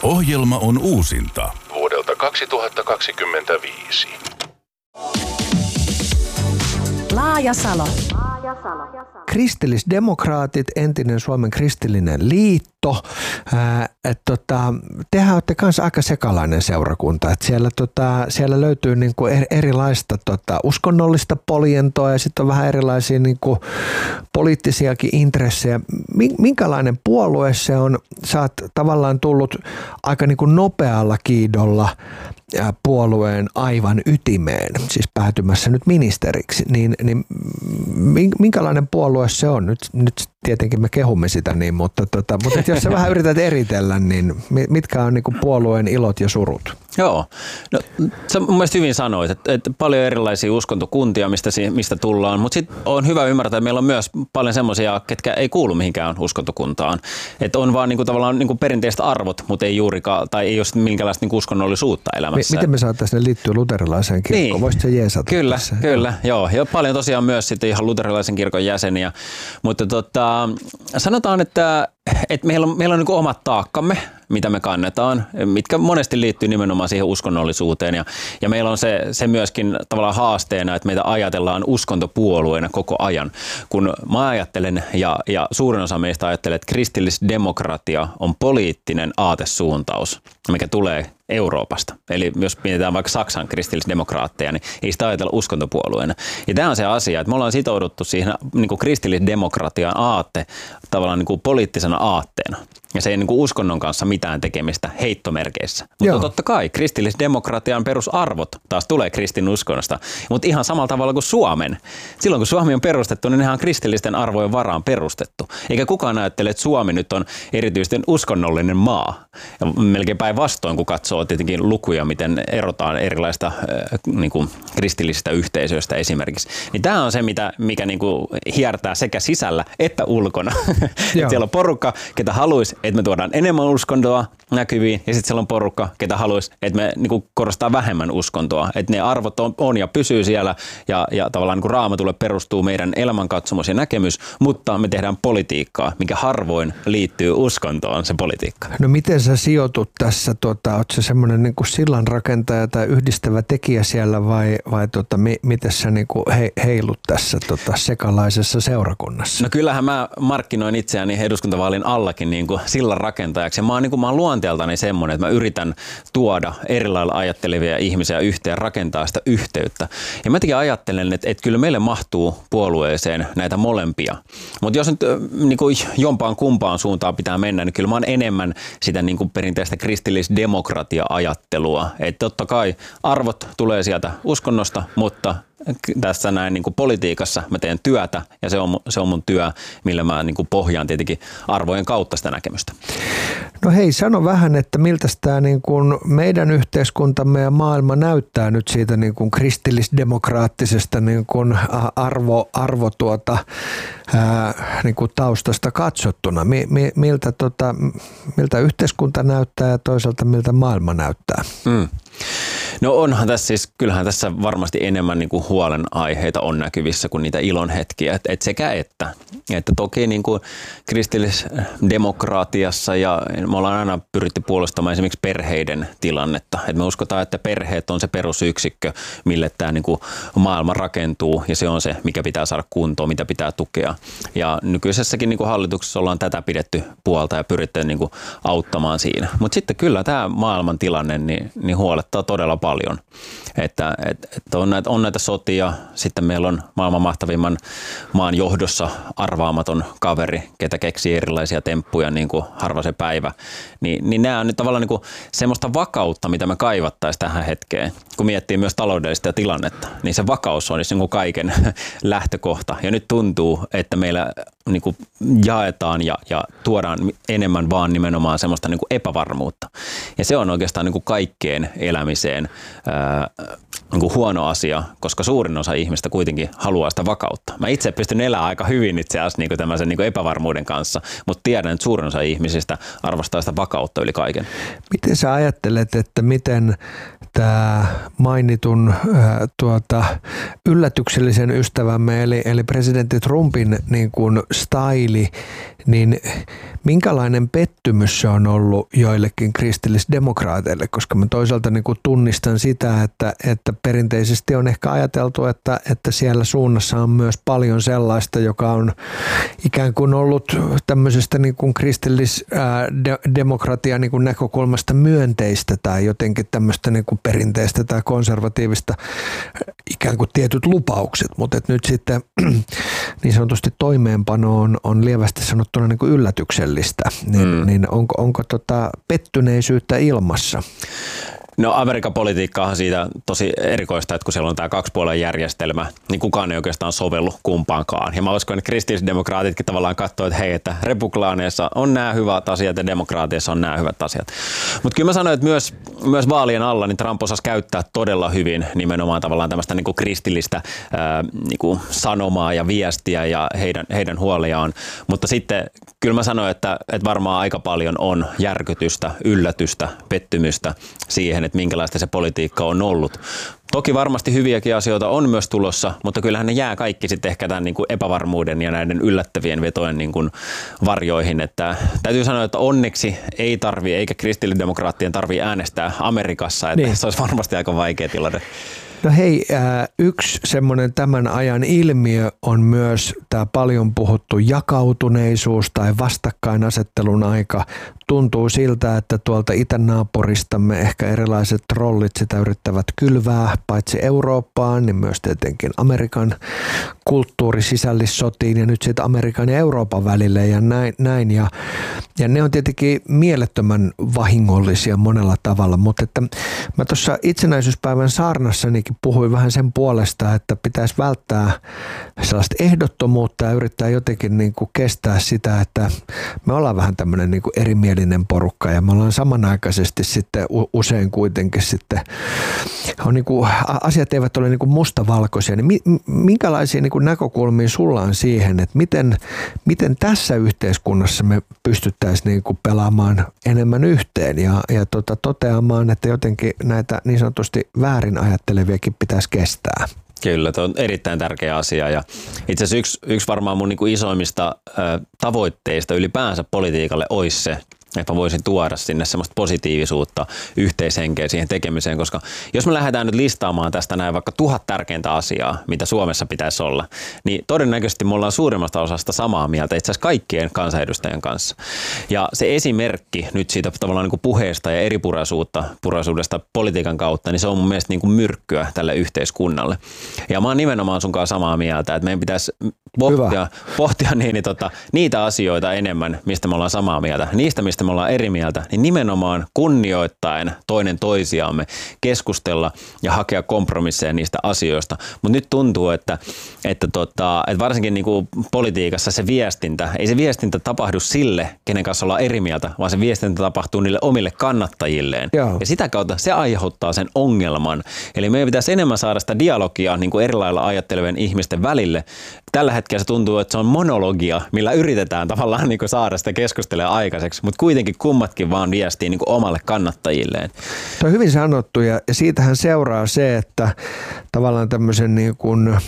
Ohjelma on uusinta vuodelta 2025. Laajasalo. Kristillisdemokraatit, entinen Suomen kristillinen liitto. Tehän olette kanssa aika sekalainen seurakunta. Siellä löytyy niinku erilaista uskonnollista poljentoa ja sitten on vähän erilaisia niinku poliittisiakin intressejä. Minkälainen puolue se on? Sä oot tavallaan tullut aika niinku nopealla kiidolla puolueen aivan ytimeen, siis päätymässä nyt ministeriksi, niin minkälainen puolue se on? Nyt tietenkin me kehumme sitä niin, mutta jos sä vähän yrität eritellä, niin mitkä on niinku puolueen ilot ja surut? Joo, no, sä mun mielestä hyvin sanoit, että paljon erilaisia uskontokuntia, mistä tullaan, mutta sitten on hyvä ymmärtää, että meillä on myös paljon semmoisia, ketkä ei kuulu mihinkään uskontokuntaan. Että on vaan niinku tavallaan niinku perinteiset arvot, mutta ei juurikaan, tai ei ole minkäänlaista niinku uskonnollisuutta elämässä. Miten me saataisiin ne liittyä luterilaiseen kirkkoon? Niin. Voisitko sä jeesata tässä? Kyllä, joo. Ja paljon tosiaan myös sitten ihan luterilaisen kirkon jäseniä, mutta sanotaan, että meillä on niin kuin omat taakkamme, mitä me kannetaan, mitkä monesti liittyy nimenomaan siihen uskonnollisuuteen. Ja meillä on se myöskin tavallaan haasteena, että meitä ajatellaan uskontopuolueena koko ajan. Kun mä ajattelen ja suurin osa meistä ajattelee, että kristillisdemokratia on poliittinen aatesuuntaus, mikä tulee Euroopasta. Eli jos mietitään vaikka Saksan kristillisdemokraatteja, niin ei sitä ajatella uskontopuolueena. Ja tämä on se asia, että me ollaan sitouduttu siihen niin kuin kristillisdemokratian aatte tavallaan niin kuin poliittisena aatteena. Ja se ei niin kuin uskonnon kanssa mitään tekemistä heittomerkeissä. Mutta totta kai kristillisdemokratian perusarvot taas tulee kristinuskonnosta. Mutta ihan samalla tavalla kuin Suomen. Silloin kun Suomi on perustettu, niin nehän on kristillisten arvojen varaan perustettu. Eikä kukaan ajattele, että Suomi nyt on erityisesti uskonnollinen maa. Ja melkein päinvastoin, kun katsoo tietenkin lukuja, miten erotaan erilaista niin kuin kristillisistä yhteisöistä esimerkiksi. Niin tämä on se, mikä niin kuin hiertää sekä sisällä että ulkona. Siellä on porukka, ketä haluaisi, että me tuodaan enemmän uskontoa näkyviin, ja sitten siellä on porukka, ketä haluaisi, että me niin kuin korostaa vähemmän uskontoa. Että ne arvot on ja pysyy siellä, ja tavallaan niin kuin Raamatulle perustuu meidän elämänkatsomus ja näkemys, mutta me tehdään politiikkaa, mikä harvoin liittyy uskontoon, se politiikka. No miten sä sijoitut tässä? Ootko sä semmoinen niin kuin sillanrakentaja tai yhdistävä tekijä siellä, vai miten sä niin kuin heilut tässä sekalaisessa seurakunnassa? No kyllähän mä markkinoin itseäni eduskuntavaalin allakin niin kuin sillanrakentajaksi. Mä oon luonteeltani semmoinen, että mä yritän tuoda eri lailla ajattelevia ihmisiä yhteen, rakentaa sitä yhteyttä. Ja mä ajattelen, että kyllä meille mahtuu puolueeseen näitä molempia. Mutta jos nyt niin kuin jompaan kumpaan suuntaan pitää mennä, niin kyllä mä oon enemmän sitä niin kuin perinteistä kristillisdemokratia-ajattelua. Että totta kai arvot tulee sieltä uskonnosta, mutta tässä näin niin kuin politiikassa mä teen työtä, ja se on mun työ, millä mä niin kuin pohjaan tietenkin arvojen kautta sitä näkemystä. No hei, sano vähän, että miltä tämä niin kuin meidän yhteiskuntamme ja maailma näyttää nyt siitä niin kuin kristillisdemokraattisesta niin kuin niin kuin taustasta katsottuna. Miltä yhteiskunta näyttää ja toisaalta miltä maailma näyttää? No onhan tässä siis, kyllähän tässä varmasti enemmän niin kuin huolenaiheita on näkyvissä kuin niitä ilonhetkiä. Et sekä että toki niin kuin kristillisdemokraatiassa ja me ollaan aina pyritty puolustamaan esimerkiksi perheiden tilannetta. Et me uskotaan, että perheet on se perusyksikkö, mille tämä niin kuin maailma rakentuu, ja se on se, mikä pitää saada kuntoon, mitä pitää tukea. Ja nykyisessäkin niin kuin hallituksessa ollaan tätä pidetty puolta ja pyritty niin kuin auttamaan siinä. Mutta sitten kyllä tämä maailman tilanne niin huolettaa todella paljon. Että on näitä sotia, sitten meillä on maailman mahtavimman maan johdossa arvaamaton kaveri, ketä keksii erilaisia temppuja niin kuin harva se päivä. Niin nämä on nyt tavallaan niin kuin semmoista vakautta, mitä me kaivattaisiin tähän hetkeen. Kun miettii myös taloudellista tilannetta, niin se vakaus on niin kuin kaiken lähtökohta. Ja nyt tuntuu, että meillä niin kuin jaetaan ja tuodaan enemmän vaan nimenomaan semmoista niin kuin epävarmuutta. Ja se on oikeastaan niin kuin kaikkeen elämiseen niin kuin huono asia, koska suurin osa ihmistä kuitenkin haluaa sitä vakautta. Mä itse pystyn elämään aika hyvin itse asiassa niin kuin tämmöisen niin kuin epävarmuuden kanssa, mutta tiedän, että suurin osa ihmisistä arvostaa sitä vakautta yli kaiken. Miten sä ajattelet, että miten tämä mainitun yllätyksellisen ystävämme, eli presidentti Trumpin niin kuin staili, niin minkälainen pettymys se on ollut joillekin kristillisdemokraateille, koska mä toisaalta niin kuin tunnistan sitä, että perinteisesti on ehkä ajateltu, että siellä suunnassa on myös paljon sellaista, joka on ikään kuin ollut tämmöisestä niin kuin kristillisdemokratian niin kuin näkökulmasta myönteistä tai jotenkin tämmöistä niin kuin perinteistä tai konservatiivista ikään kuin tietyt lupaukset, mutta nyt sitten niin sanotusti toimeenpano on lievästi sanottuna niin kuin yllätyksellistä, niin onko pettyneisyyttä ilmassa? No Amerikan politiikka on siitä tosi erikoista, että kun siellä on tämä kaksipuolen järjestelmä, niin kukaan ei oikeastaan sovellu kumpaankaan. Ja mä uskon, että kristillisdemokraatitkin tavallaan katsoo, että hei, että republikaaneissa on nämä hyvät asiat ja demokraatissa on nämä hyvät asiat. Mutta kyllä mä sanoin, että myös vaalien alla niin Trump osasi käyttää todella hyvin nimenomaan tavallaan tämmöistä niin kuin kristillistä niin kuin sanomaa ja viestiä ja heidän huoliaan. Mutta sitten kyllä mä sanoin, että varmaan aika paljon on järkytystä, yllätystä, pettymystä siihen, että minkälaista se politiikka on ollut. Toki varmasti hyviäkin asioita on myös tulossa, mutta kyllähän ne jää kaikki sitten ehkä tämän niin kuin epävarmuuden ja näiden yllättävien vetojen niin kuin varjoihin. Että täytyy sanoa, että onneksi ei tarvitse, eikä kristillisdemokraattien tarvitse äänestää Amerikassa, että se olisi varmasti aika vaikea tilanne. No hei, yksi semmoinen tämän ajan ilmiö on myös tämä paljon puhuttu jakautuneisuus tai vastakkainasettelun aika. Tuntuu siltä, että tuolta itänaapuristamme ehkä erilaiset trollit sitä yrittävät kylvää paitsi Eurooppaan, niin myös tietenkin Amerikan kulttuurisisällissotiin ja nyt sitten Amerikan ja Euroopan välille ja näin. Ja ne on tietenkin mielettömän vahingollisia monella tavalla, mutta että mä tuossa itsenäisyyspäivän saarnassanikin puhuin vähän sen puolesta, että pitäisi välttää sellaista ehdottomuutta ja yrittää jotenkin niin kuin kestää sitä, että me ollaan vähän tämmöinen niin kuin erimielinen porukka ja me ollaan samanaikaisesti sitten usein kuitenkin sitten on niin kuin, asiat eivät ole niin kuin mustavalkoisia, niin minkälaisia niin kuin näkökulmia sulla on siihen, että miten tässä yhteiskunnassa me pystyttäisiin niin kuin pelaamaan enemmän yhteen ja toteamaan, että jotenkin näitä niin sanotusti väärin ajatteleviakin pitäisi kestää? Kyllä, tuo on erittäin tärkeä asia ja itse asiassa yksi varmaan mun niin kuin isoimmista tavoitteista ylipäänsä politiikalle olisi se, että mä voisin tuoda sinne semmoista positiivisuutta, yhteishenkeä siihen tekemiseen, koska jos me lähdetään nyt listaamaan tästä näin vaikka 1000 tärkeintä asiaa, mitä Suomessa pitäisi olla, niin todennäköisesti me ollaan suurimmasta osasta samaa mieltä itse asiassa kaikkien kansanedustajien kanssa. Ja se esimerkki nyt siitä tavallaan niin kuin puheesta ja eripuraisuudesta politiikan kautta, niin se on mun mielestä niin kuin myrkkyä tälle yhteiskunnalle. Ja mä oon nimenomaan sun kanssa samaa mieltä, että meidän pitäisi pohtia niitä asioita enemmän, mistä me ollaan samaa mieltä. Niistä, mistä me ollaan eri mieltä, niin nimenomaan kunnioittaen toinen toisiamme keskustella ja hakea kompromisseja niistä asioista. Mutta nyt tuntuu, että varsinkin niinku politiikassa se viestintä, ei se viestintä tapahdu sille, kenen kanssa ollaan eri mieltä, vaan se viestintä tapahtuu niille omille kannattajilleen. Joo. Ja sitä kautta se aiheuttaa sen ongelman. Eli meidän pitäisi enemmän saada sitä dialogia niin kuin eri lailla ajattelevien ihmisten välille. Tällä hetkellä se tuntuu, että se on monologia, millä yritetään tavallaan niin kuin saada sitä keskustelua aikaiseksi, mutta kuitenkin kummatkin vaan viestii niin kuin omalle kannattajilleen. Tuo on hyvin sanottu ja siitähän seuraa se, että tavallaan tämmöisen niin kuin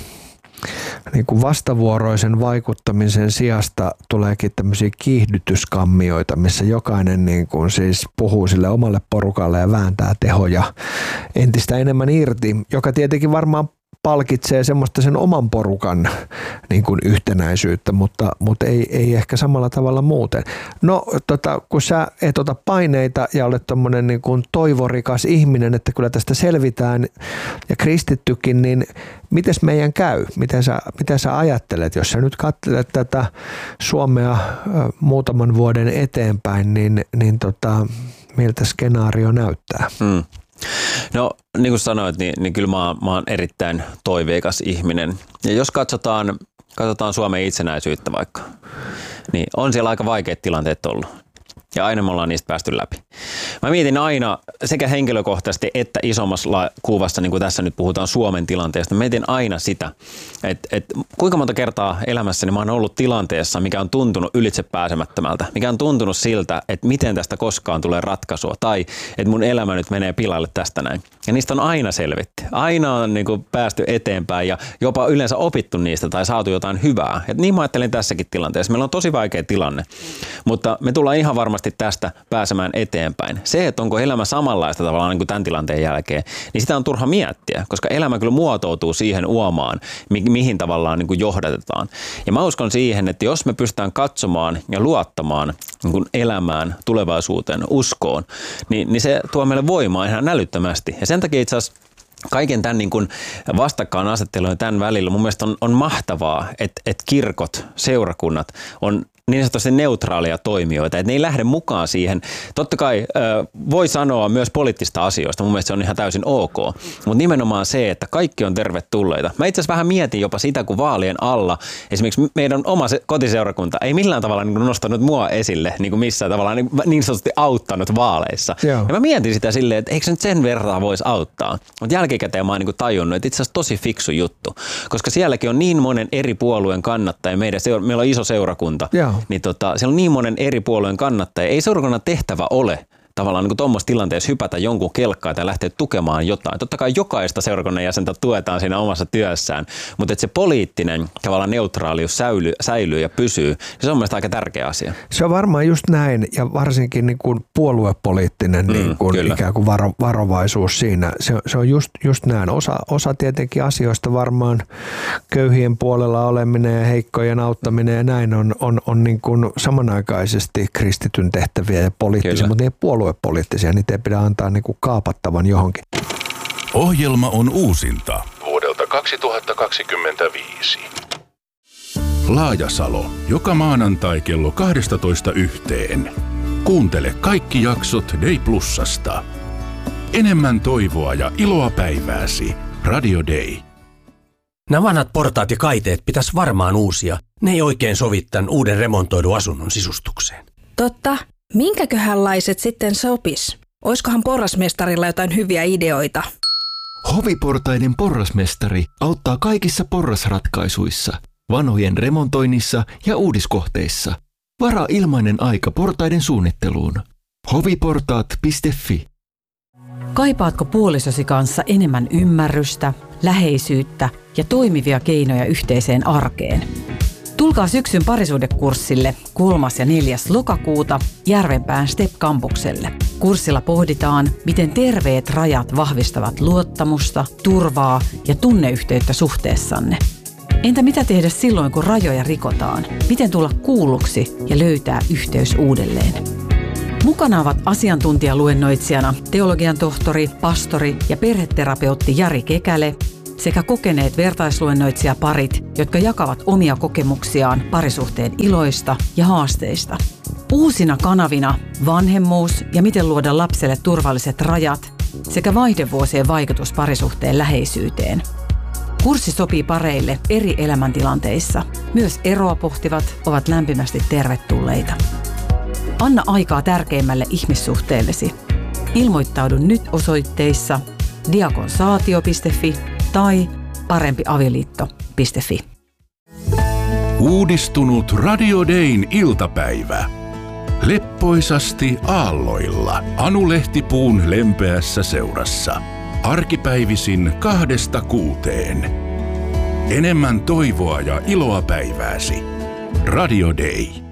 vastavuoroisen vaikuttamisen sijasta tuleekin tämmöisiä kiihdytyskammioita, missä jokainen niin kuin siis puhuu sille omalle porukalle ja vääntää tehoja entistä enemmän irti, joka tietenkin varmaan palkitsee semmoista sen oman porukan niin kuin yhtenäisyyttä, mutta ei ehkä samalla tavalla muuten. No kun sä et ota paineita ja olet tommonen niin kuin toivorikas ihminen, että kyllä tästä selvitään ja kristittykin, niin mites meidän käy? Miten sä ajattelet, jos sä nyt katselet tätä Suomea muutaman vuoden eteenpäin, niin miltä skenaario näyttää? No niin kuin sanoit, niin kyllä mä oon erittäin toiveikas ihminen. Ja jos katsotaan Suomen itsenäisyyttä vaikka, niin on siellä aika vaikeat tilanteet ollut. ja aina me ollaan niistä päästy läpi. Mä mietin aina sekä henkilökohtaisesti että isommassa kuvassa, niin kuin tässä nyt puhutaan Suomen tilanteesta, mä mietin aina sitä, että kuinka monta kertaa elämässäni mä oon ollut tilanteessa, mikä on tuntunut ylitsepääsemättömältä, mikä on tuntunut siltä, että miten tästä koskaan tulee ratkaisua tai että mun elämä nyt menee pilalle tästä näin. Ja niistä on aina selvitty. Aina on niin kuin päästy eteenpäin ja jopa yleensä opittu niistä tai saatu jotain hyvää. Et niin mä ajattelin tässäkin tilanteessa. Meillä on tosi vaikea tilanne, mutta me tullaan ihan varmasti tästä pääsemään eteenpäin. Se, että onko elämä samanlaista tavallaan niin kuin tämän tilanteen jälkeen, niin sitä on turha miettiä, koska elämä kyllä muotoutuu siihen uomaan, mihin tavallaan niin kuin johdatetaan. Ja mä uskon siihen, että jos me pystytään katsomaan ja luottamaan niin kuin elämään, tulevaisuuteen, uskoon, niin se tuo meille voimaa ihan älyttömästi. Ja sen takia itse asiassa kaiken tämän niin kuin vastakkainasettelujen tämän välillä mun mielestä on mahtavaa, että kirkot, seurakunnat on niin sanotusti neutraalia toimijoita, että ne ei lähde mukaan siihen. Totta kai voi sanoa myös poliittista asioista, mun mielestä se on ihan täysin ok, mutta nimenomaan se, että kaikki on tervetulleita. Mä itse asiassa vähän mietin jopa sitä, kun vaalien alla esimerkiksi meidän oma kotiseurakunta ei millään tavalla niin kuin nostanut mua esille, niin kuin missään tavalla niin sanotusti auttanut vaaleissa. Joo. Ja mä mietin sitä silleen, että eikö se nyt sen verran voisi auttaa. Mutta jälkikäteen mä oon niin kuin tajunnut, että itse asiassa tosi fiksu juttu, koska sielläkin on niin monen eri puolueen kannattaja, meillä on iso seurakunta. Joo. Niin siellä on niin monen eri puolueen kannattaja. Ei seurakunnan tehtävä ole tavallaan niin tuommoisessa tilanteessa hypätä jonkun kelkkaan tai lähteä tukemaan jotain. Totta kai jokaista seurakunnan jäsentä tuetaan siinä omassa työssään, mutta että se poliittinen tavallaan neutraalius säilyy ja pysyy, se on mielestäni aika tärkeä asia. Se on varmaan just näin, ja varsinkin niin kuin puoluepoliittinen niin kuin ikään kuin varovaisuus siinä. Se on just näin. Osa tietenkin asioista varmaan köyhien puolella oleminen ja heikkojen auttaminen ja näin on niin kuin samanaikaisesti kristityn tehtäviä ja poliittisia, mutta ne puoluepoliittisia, niitä ei pidä antaa niin kuin kaapattavan johonkin. Ohjelma on uusinta vuodelta 2025. Laajasalo, joka maanantai kello 12:00. Kuuntele kaikki jaksot Day Plusasta. Enemmän toivoa ja iloa päivääsi. Radio Day. Nämä vanhat portaat ja kaiteet pitäisi varmaan uusia. Ne ei oikein sovi tämän uuden remontoidun asunnon sisustukseen. Totta. Minkäköhänlaiset sitten sopis? Oiskohan porrasmestarilla jotain hyviä ideoita? Hoviportaiden porrasmestari auttaa kaikissa porrasratkaisuissa, vanhojen remontoinnissa ja uudiskohteissa. Varaa ilmainen aika portaiden suunnitteluun. hoviportaat.fi. Kaipaatko puolisosi kanssa enemmän ymmärrystä, läheisyyttä ja toimivia keinoja yhteiseen arkeen? Tulkaa syksyn parisuhdekurssille 3. ja 4. lokakuuta Järvenpään STEP-kampukselle. Kurssilla pohditaan, miten terveet rajat vahvistavat luottamusta, turvaa ja tunneyhteyttä suhteessanne. Entä mitä tehdä silloin, kun rajoja rikotaan? Miten tulla kuulluksi ja löytää yhteys uudelleen? Mukana ovat asiantuntijaluennoitsijana teologian tohtori, pastori ja perheterapeutti Jari Kekäle sekä kokeneet vertaisluennoitsijaparit, jotka jakavat omia kokemuksiaan parisuhteen iloista ja haasteista. Uusina kanavina vanhemmuus ja miten luoda lapselle turvalliset rajat sekä vaihdevuosien vaikutus parisuhteen läheisyyteen. Kurssi sopii pareille eri elämäntilanteissa. Myös eroa pohtivat ovat lämpimästi tervetulleita. Anna aikaa tärkeimmälle ihmissuhteellesi. Ilmoittaudu nyt osoitteissa diakonsaatio.fi tai parempiavioliitto.fi. Uudistunut Radio Dayn iltapäivä. Leppoisasti aalloilla Anu Lehtipuun lempeässä seurassa. Arkipäivisin 2–6. Enemmän toivoa ja iloa päivääsi. Radio Day.